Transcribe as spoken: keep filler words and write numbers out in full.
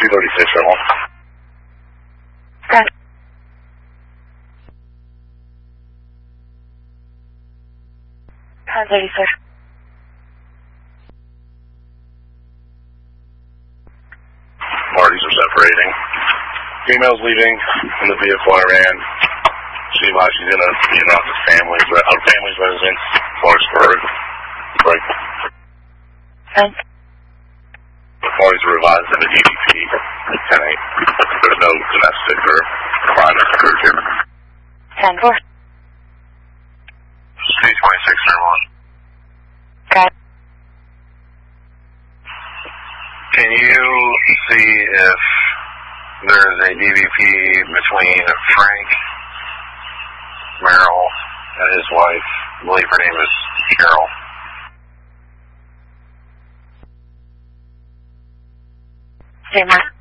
two thirty-six, Rebel. Okay. ten thirty-six. Parties are separating. Female's leaving in the vehicle I ran. She lies she's in a being off his family's, her family's residence, Lawrenceburg. Right. ten. The parties are revised in the D D P at ten eight. There's no domestic or crime that occurred here. ten four. C twenty-six, Rebel. Okay. Can you see if there's a D V P between Frank Merrill and his wife? I believe her name is Carol. Same one.